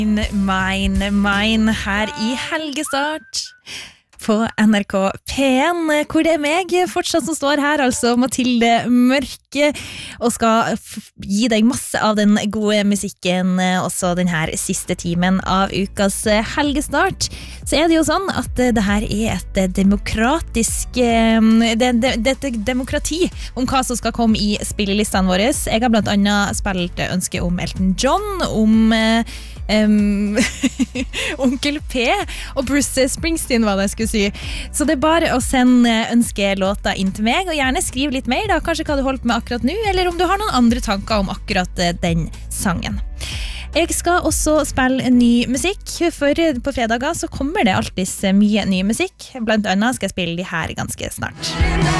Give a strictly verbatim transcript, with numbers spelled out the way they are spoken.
Mine, mine her i helgestart på N R K P en, hvor det er meg fortsatt som står her, altså Mathilde Mørke, og skal f- gi deg masse av den gode musikken også denne siste timen av ukas helgestart. Så er det jo sånn at det her er et demokratisk det, det, det er et demokrati om hva som skal komme i spillelistene våre. Jeg har blant annet spilt ønske om Elton John, om Um, Onkel P og Bruce Springsteen, hva det jeg skulle si. Så det er bare å sende ønske låter inn til meg, og gjerne skriv litt mer da, kanskje hva du holdt med akkurat nå, eller om du har noen andre tanker om akkurat den sangen. Jeg skal også spille ny musikk, for på fredager så kommer det alltid mye ny musikk. Blant annet skal jeg spille de her ganske snart.